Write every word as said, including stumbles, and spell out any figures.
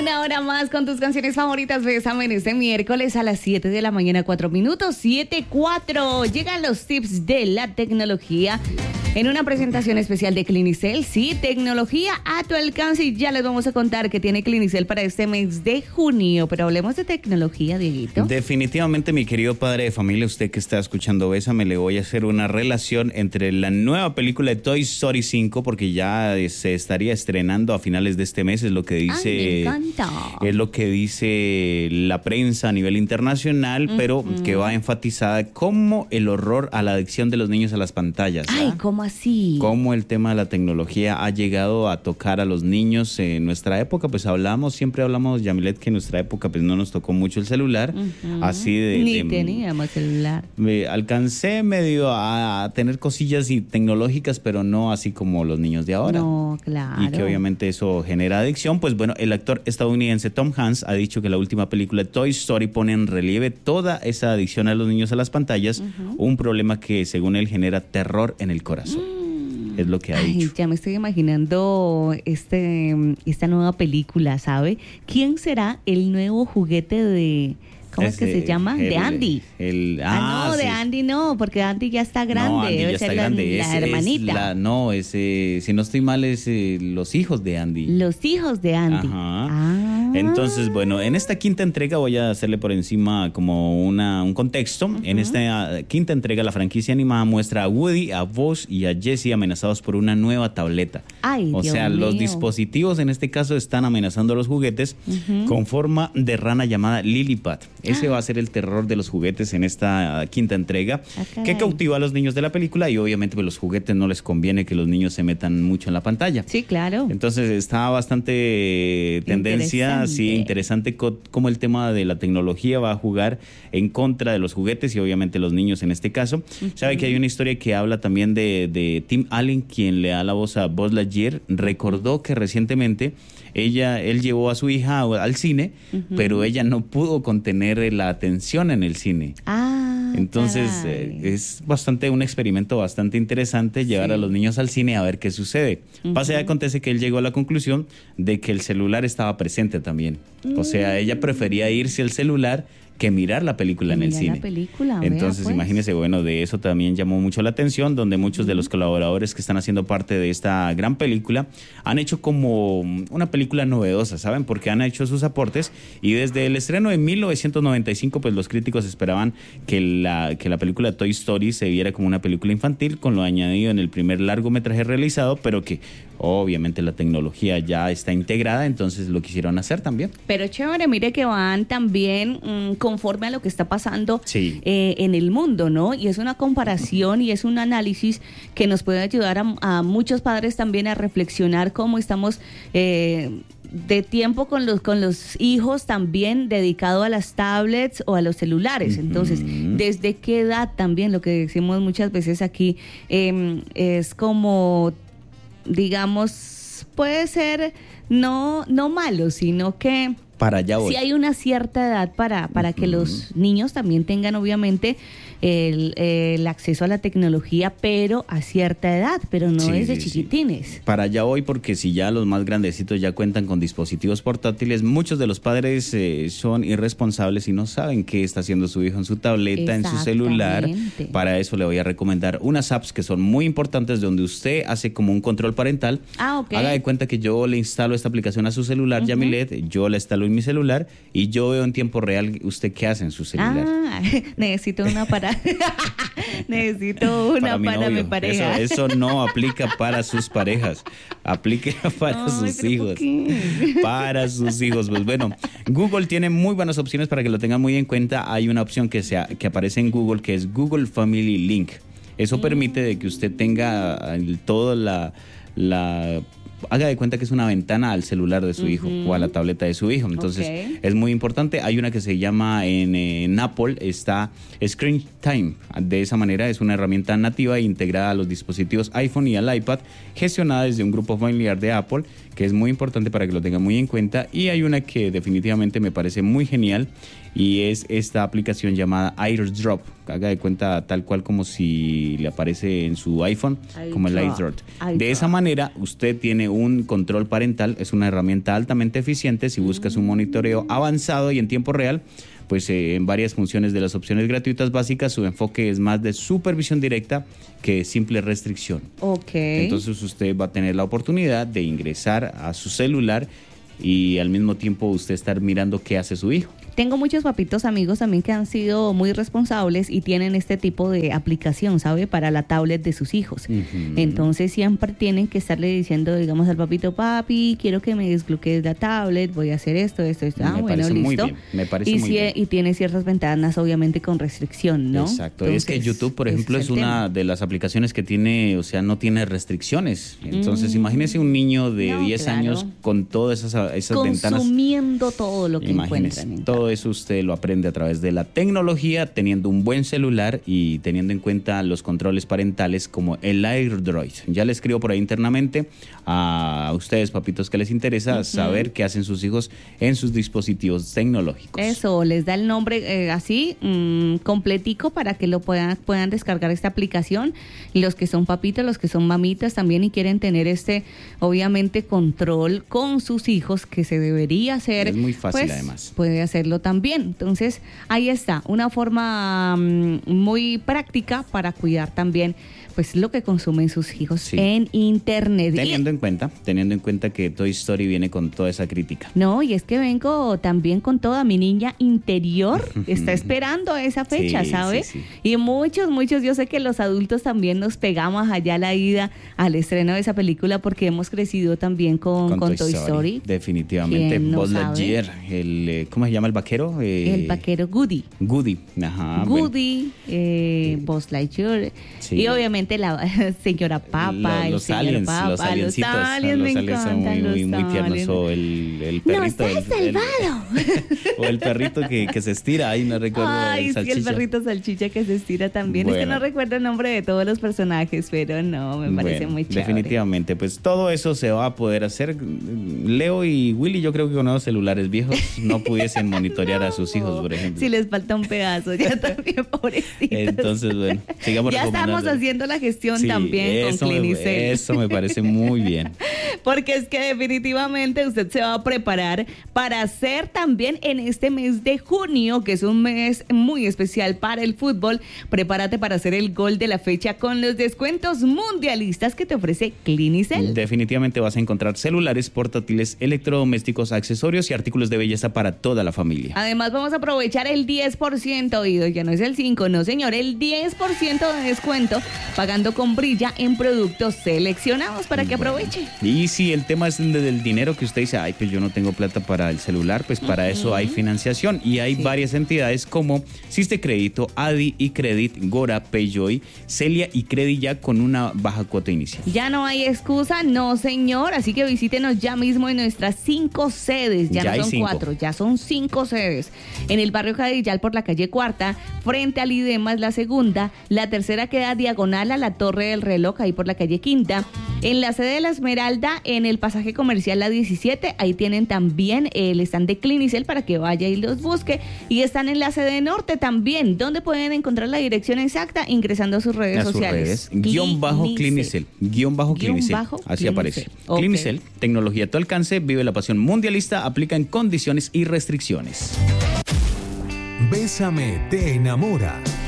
Una hora más con tus canciones favoritas. Bésame en este miércoles a las siete de la mañana, cuatro minutos, siete cuatro. Llegan los tips de la tecnología en una presentación especial de Clinicel. Sí, tecnología a tu alcance, y ya les vamos a contar que tiene Clinicel para este mes de junio. Pero hablemos de tecnología, Dieguito. Definitivamente, mi querido padre de familia, usted que está escuchando Bésame, le voy a hacer una relación entre la nueva película de Toy Story cinco, porque ya se estaría estrenando a finales de este mes, es lo que dice... Ay, me encanta. Es lo que dice la prensa a nivel internacional, uh-huh. pero que va enfatizada como el horror a la adicción de los niños a las pantallas. ¿Ah? Ay, ¿cómo así? Cómo el tema de la tecnología ha llegado a tocar a los niños en nuestra época. Pues hablamos, siempre hablamos, Yamilet, que en nuestra época pues no nos tocó mucho el celular. Uh-huh. Así de... Ni de, teníamos celular. Me alcancé medio a, a tener cosillas y tecnológicas, pero no así como los niños de ahora. No, claro. Y que obviamente eso genera adicción. Pues bueno, el actor estadounidense Tom Hanks ha dicho que la última película de Toy Story pone en relieve toda esa adicción a los niños a las pantallas, uh-huh. un problema que según él genera terror en el corazón. Mm. Es lo que ha Ay, dicho. Ya me estoy imaginando este, esta nueva película, ¿sabe? ¿Quién será el nuevo juguete de... ¿Cómo es, es que se llama? El, de Andy. El, ah, ah, no, sí. de Andy no, porque Andy ya está grande. No, Andy ya Debe está ser grande. La, es, la hermanita. Es la, no, es, eh, si no estoy mal, es eh, los hijos de Andy. Los hijos de Andy. Ajá. Ah. Entonces, bueno, en esta quinta entrega voy a hacerle por encima como una, un contexto. Uh-huh. En esta quinta entrega, la franquicia animada muestra a Woody, a Buzz y a Jessie amenazados por una nueva tableta. Ay, o Dios sea, mío. Los dispositivos en este caso están amenazando a los juguetes uh-huh. con forma de rana llamada Lilliput. Ese ah. va a ser el terror de los juguetes en esta quinta entrega, okay. que cautiva a los niños de la película, y obviamente pues, los juguetes no les conviene que los niños se metan mucho en la pantalla. Sí, claro. Entonces está bastante tendencia, interesante. sí, interesante co- cómo el tema de la tecnología va a jugar en contra de los juguetes y obviamente los niños en este caso. Uh-huh. Sabe que hay una historia que habla también de, de Tim Allen, quien le da la voz a Buzz Lightyear. Recordó que recientemente ella, él llevó a su hija al cine, uh-huh. pero ella no pudo contener la atención en el cine. Ah, Entonces eh, es bastante un experimento bastante interesante llevar sí. a los niños al cine a ver qué sucede. Uh-huh. Pasa y acontece que él llegó a la conclusión de que el celular estaba presente también. Uh-huh. O sea, ella prefería irse al celular que mirar la película que en el cine. La película, Entonces, vea, pues. imagínese, bueno, de eso también llamó mucho la atención, donde muchos uh-huh. de los colaboradores que están haciendo parte de esta gran película han hecho como una película novedosa, ¿saben? Porque han hecho sus aportes, y desde el estreno de mil novecientos noventa y cinco, pues los críticos esperaban que la, que la película Toy Story se viera como una película infantil, con lo añadido en el primer largometraje realizado, pero que obviamente la tecnología ya está integrada, entonces lo quisieron hacer también. Pero chévere, mire que van también mmm, conforme a lo que está pasando sí. eh, en el mundo, ¿no? Y es una comparación y es un análisis que nos puede ayudar a, a muchos padres también a reflexionar cómo estamos eh, de tiempo con los, con los hijos también dedicado a las tablets o a los celulares. Uh-huh. Entonces, ¿desde qué edad también? Lo que decimos muchas veces aquí eh, es como... digamos, puede ser no, no malo, sino que para allá voy. Sí hay una cierta edad para, para uh-huh. que los niños también tengan obviamente el, el acceso a la tecnología, pero a cierta edad, pero no sí, desde sí, chiquitines. Sí. Para allá voy, porque si ya los más grandecitos ya cuentan con dispositivos portátiles, muchos de los padres eh, son irresponsables y no saben qué está haciendo su hijo en su tableta, en su celular. Para eso le voy a recomendar unas apps que son muy importantes, donde usted hace como un control parental. Ah, ok. Haga de cuenta que yo le instalo esta aplicación a su celular, uh-huh. Yamilet, yo la instalo en mi celular y yo veo en tiempo real usted qué hace en su celular. Ah, necesito una para necesito una para, para mi pareja. Eso, eso no aplica para sus parejas, aplica para Ay, sus hijos. Para sus hijos. Pues bueno, Google tiene muy buenas opciones para que lo tengan muy en cuenta. Hay una opción que, sea, que aparece en Google, que es Google Family Link. Eso mm. permite de que usted tenga el, toda la... la haga de cuenta que es una ventana al celular de su uh-huh. hijo o a la tableta de su hijo. Entonces, okay. es muy importante. Hay una que se llama en, en Apple, está Screen Time. De esa manera es una herramienta nativa e integrada a los dispositivos iPhone y al iPad, gestionada desde un grupo familiar de Apple, que es muy importante para que lo tengan muy en cuenta. Y hay una que definitivamente me parece muy genial, y es esta aplicación llamada AirDrop. Haga de cuenta tal cual como si le aparece en su iPhone, como el AirDrop. De esa manera usted tiene un control parental, es una herramienta altamente eficiente si buscas un monitoreo avanzado y en tiempo real. Pues eh, en varias funciones de las opciones gratuitas básicas, su enfoque es más de supervisión directa que simple restricción. Ok. Entonces usted va a tener la oportunidad de ingresar a su celular y al mismo tiempo usted estar mirando qué hace su hijo. Tengo muchos papitos amigos también que han sido muy responsables y tienen este tipo de aplicación, ¿sabe? Para la tablet de sus hijos. Uh-huh. Entonces siempre tienen que estarle diciendo, digamos, al papito, papi, quiero que me desbloquees la tablet, voy a hacer esto, esto, esto. Ah, me bueno, parece listo. Muy bien. Me parece y, muy si, bien. Y tiene ciertas ventanas, obviamente, con restricción, ¿no? Exacto. Entonces, es que YouTube, por ejemplo, es, es una tema. de las aplicaciones que tiene, o sea, no tiene restricciones. Entonces, mm. imagínese un niño de no, diez claro. años con todas esas, esas Consumiendo ventanas. Consumiendo todo lo que imagínese, encuentran. Todo eso usted lo aprende a través de la tecnología, teniendo un buen celular y teniendo en cuenta los controles parentales como el AirDroid. Ya les escribo por ahí internamente a ustedes, papitos, que les interesa uh-huh. saber qué hacen sus hijos en sus dispositivos tecnológicos. Eso, les da el nombre eh, así, mmm, completico, para que lo puedan, puedan descargar esta aplicación. Los que son papitos, los que son mamitas también y quieren tener este, obviamente, control con sus hijos, que se debería hacer. Es muy fácil, pues, además. Puede hacerlo también. Entonces, ahí está, una forma um, muy práctica para cuidar también pues lo que consumen sus hijos sí. en internet. Teniendo y, en cuenta, teniendo en cuenta que Toy Story viene con toda esa crítica. No, y es que vengo también con toda mi niña interior, está esperando esa fecha, sí, ¿sabe? Sí, sí. Y muchos, muchos, yo sé que los adultos también nos pegamos allá la ida al estreno de esa película porque hemos crecido también con, con, con Toy, Toy Story. Story. Definitivamente. Buzz Lightyear, el, ¿cómo se llama el vaquero? Eh, el vaquero Goody. Goody, ajá. Goody, bueno. eh, Buzz Lightyear, sí. y obviamente la señora Papa, los, el los señor aliens, Papa, los aliencitos, los aliens, los me aliens son muy, muy, muy tiernos, o el, el perrito. ¡No estás salvado! O el perrito que, que se estira, ahí no recuerdo. Ay, el sí, el perrito salchicha que se estira también. Bueno. Es que no recuerdo el nombre de todos los personajes, pero no, me parece bueno, muy chévere. Definitivamente, pues todo eso se va a poder hacer. Leo y Willy, yo creo que con los celulares viejos no pudiesen monitorear no. a sus hijos, por ejemplo. Si les falta un pedazo, ya también, pobrecitos. Entonces, bueno, sigamos ya estamos haciendo la gestión sí, también eso con Clinicel. Me, eso me parece muy bien. Porque es que definitivamente usted se va a preparar para hacer también en este mes de junio, que es un mes muy especial para el fútbol. Prepárate para hacer el gol de la fecha con los descuentos mundialistas que te ofrece Clinicel. Definitivamente vas a encontrar celulares, portátiles, electrodomésticos, accesorios y artículos de belleza para toda la familia. Además vamos a aprovechar el diez por ciento, oído, ya no es el cinco, no señor, el diez por ciento de descuento pagando con Brilla en productos seleccionados para que bueno, aproveche. Y si el tema es el del dinero que usted dice, ay, pues yo no tengo plata para el celular, pues para uh-huh. eso hay financiación y hay sí. varias entidades como Siste Crédito, Adi y Credit, Gora, Payjoy, Celia y Credit ya con una baja cuota inicial. Ya no hay excusa, no señor, así que visítenos ya mismo en nuestras cinco sedes, ya, ya no son cinco. cuatro, ya son cinco sedes. En el barrio Cadillal por la calle Cuarta, frente al IDEMA es la segunda, la tercera queda diagonal a la Torre del Reloj, ahí por la calle Quinta. En la sede de la Esmeralda, en el pasaje comercial La diecisiete, ahí tienen también el stand de Clinicel para que vaya y los busque. Y están en la sede norte también, donde pueden encontrar la dirección exacta ingresando a sus redes a sociales. Sus redes. Guión bajo Clinicel. Guión bajo Clinicel. Así aparece. Okay. Clinicel, tecnología a tu alcance, vive la pasión mundialista, aplica en condiciones y restricciones. Bésame te enamora.